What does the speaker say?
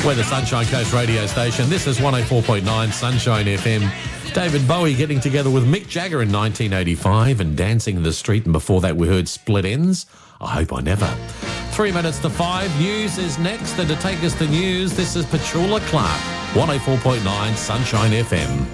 We're the Sunshine Coast radio station. This is 104.9 Sunshine FM. David Bowie getting together with Mick Jagger in 1985 and Dancing in the Street, and before that we heard Split Ends, I Hope I Never. 3 minutes to 5. News is next, and to take us to news, this is Petula Clark, 104.9 Sunshine FM.